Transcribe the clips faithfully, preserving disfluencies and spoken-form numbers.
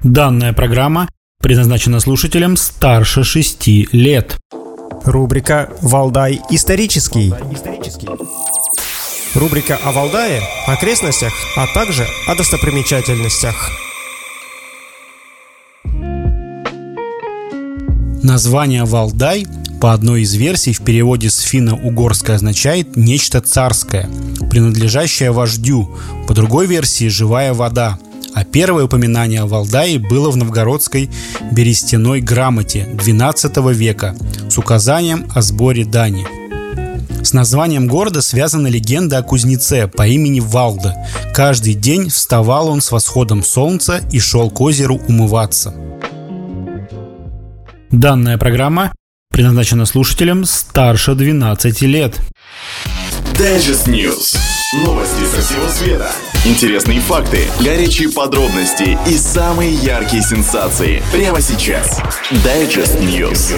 Данная программа предназначена слушателям старше шести лет. Рубрика «Валдай исторический». Рубрика о Валдае, окрестностях, а также о достопримечательностях. Название Валдай по одной из версий в переводе с финно-угорское означает «нечто царское», принадлежащее вождю, по другой версии «живая вода», а первое упоминание о Валдае было в новгородской берестяной грамоте двенадцатого века с указанием о сборе дани. С названием города связана легенда о кузнеце по имени Валда. Каждый день вставал он с восходом солнца и шел к озеру умываться. Данная программа предназначена слушателям старше двенадцати лет. Digest News. Новости со всего света. Интересные факты, горячие подробности и самые яркие сенсации. Прямо сейчас. Digest News.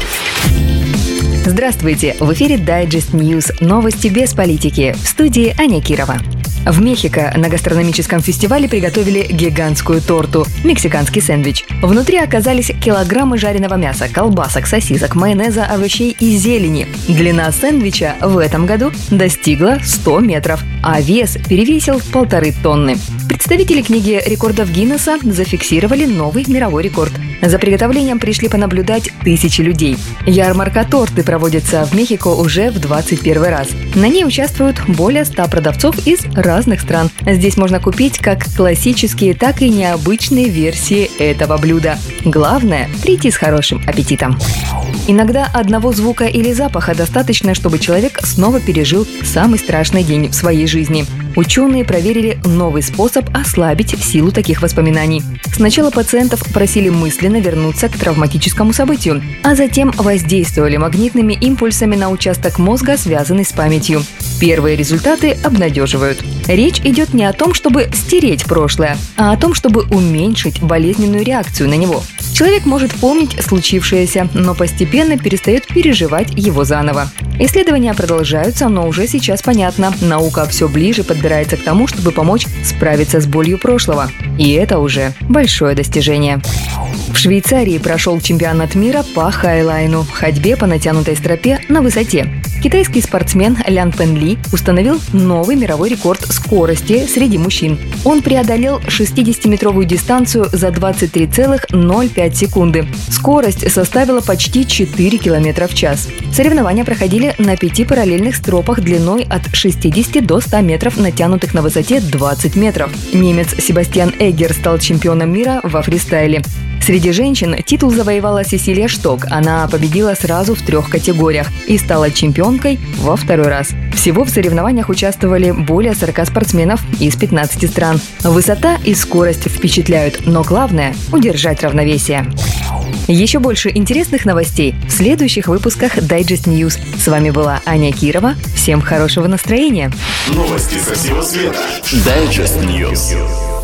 Здравствуйте! В эфире Digest News. Новости без политики. В студии Аня Кирова. В Мехико на гастрономическом фестивале приготовили гигантскую торту – мексиканский сэндвич. Внутри оказались килограммы жареного мяса, колбасок, сосисок, майонеза, овощей и зелени. Длина сэндвича в этом году достигла ста метров, а вес перевесил полторы тонны. Представители книги рекордов Гиннесса зафиксировали новый мировой рекорд. За приготовлением пришли понаблюдать тысячи людей. Ярмарка торты проводится в Мехико уже в двадцать первый раз. На ней участвуют более ста продавцов из разных стран. Здесь можно купить как классические, так и необычные версии этого блюда. Главное – прийти с хорошим аппетитом. Иногда одного звука или запаха достаточно, чтобы человек снова пережил самый страшный день в своей жизни. Ученые проверили новый способ ослабить силу таких воспоминаний. Сначала пациентов просили мысленно вернуться к травматическому событию, а затем воздействовали магнитными импульсами на участок мозга, связанный с памятью. Первые результаты обнадеживают. Речь идет не о том, чтобы стереть прошлое, а о том, чтобы уменьшить болезненную реакцию на него. Человек может помнить случившееся, но постепенно перестает переживать его заново. Исследования продолжаются, но уже сейчас понятно, наука все ближе подбирается к тому, чтобы помочь справиться с болью прошлого. И это уже большое достижение. В Швейцарии прошел чемпионат мира по хайлайну – ходьбе по натянутой стропе на высоте. Китайский спортсмен Лян Пен Ли установил новый мировой рекорд скорости среди мужчин. Он преодолел шестидесятиметровую дистанцию за двадцать три целых ноль пять секунды. Скорость составила почти четыре километра в час. Соревнования проходили на пяти параллельных стропах длиной от шестидесяти до ста метров, натянутых на высоте двадцать метров. Немец Себастьян Эггер стал чемпионом мира во фристайле. Среди женщин титул завоевала Сесилия Шток. Она победила сразу в трех категориях и стала чемпионкой во второй раз. Всего в соревнованиях участвовали более сорока спортсменов из пятнадцати стран. Высота и скорость впечатляют, но главное – удержать равновесие. Еще больше интересных новостей в следующих выпусках Digest News. С вами была Аня Кирова. Всем хорошего настроения. Новости со всего света. Digest News.